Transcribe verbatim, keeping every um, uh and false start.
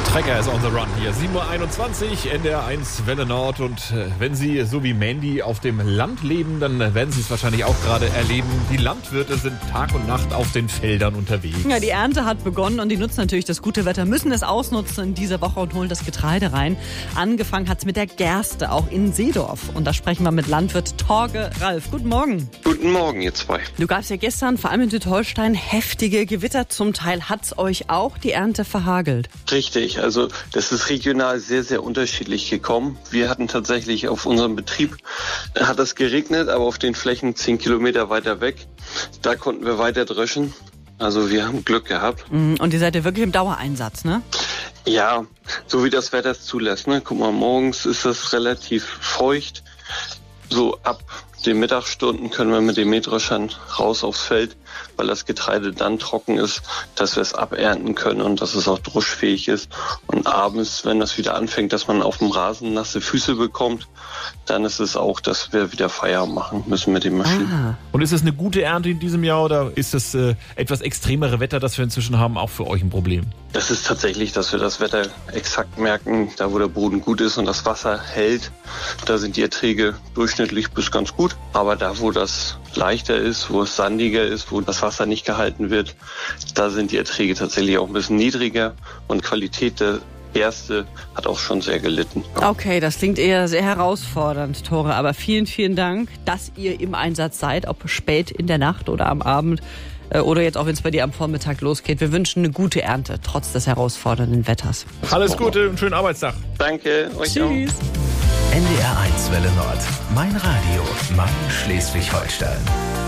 Trecker ist on the run hier. sieben Uhr einundzwanzig, N D R eins Welle Nord. Und äh, wenn Sie so wie Mandy auf dem Land leben, dann äh, werden Sie es wahrscheinlich auch gerade erleben. Die Landwirte sind Tag und Nacht auf den Feldern unterwegs. Ja, die Ernte hat begonnen und die nutzen natürlich das gute Wetter, müssen es ausnutzen in dieser Woche und holen das Getreide rein. Angefangen hat es mit der Gerste, auch in Seedorf. Und da sprechen wir mit Landwirt Torge Ralf. Guten Morgen. Guten Morgen, ihr zwei. Du gab's ja gestern, vor allem in Südholstein, heftige Gewitter. Zum Teil hat's euch auch die Ernte verhagelt. Richtig, also das ist regional sehr, sehr unterschiedlich gekommen. Wir hatten tatsächlich auf unserem Betrieb, hat es geregnet, aber auf den Flächen zehn Kilometer weiter weg, da konnten wir weiter dreschen. Also wir haben Glück gehabt. Und ihr seid ja wirklich im Dauereinsatz, ne? Ja, so wie das Wetter es zulässt. Ne? Guck mal, morgens ist es relativ feucht. So ab den Mittagsstunden können wir mit den Mähdreschern raus aufs Feld, weil das Getreide dann trocken ist, dass wir es abernten können und dass es auch druschfähig ist. Und abends, wenn das wieder anfängt, dass man auf dem Rasen nasse Füße bekommt, dann ist es auch, dass wir wieder Feierabend machen müssen mit den Maschinen. Ah. Und ist es eine gute Ernte in diesem Jahr oder ist das äh, etwas extremere Wetter, das wir inzwischen haben, auch für euch ein Problem? Das ist tatsächlich, dass wir das Wetter exakt merken, da wo der Boden gut ist und das Wasser hält, da sind die Erträge durchschnittlich bis ganz gut. Aber da, wo das leichter ist, wo es sandiger ist, wo das Wasser nicht gehalten wird, da sind die Erträge tatsächlich auch ein bisschen niedriger und Qualität der Gerste hat auch schon sehr gelitten. Okay, das klingt eher sehr herausfordernd, Tore. Aber vielen, vielen Dank, dass ihr im Einsatz seid, ob spät in der Nacht oder am Abend oder jetzt auch, wenn es bei dir am Vormittag losgeht. Wir wünschen eine gute Ernte, trotz des herausfordernden Wetters. Alles Gute und schönen Arbeitstag. Danke, euch Tschüss. auch. N D R eins Welle Nord. Mein Radio. Mein Schleswig-Holstein.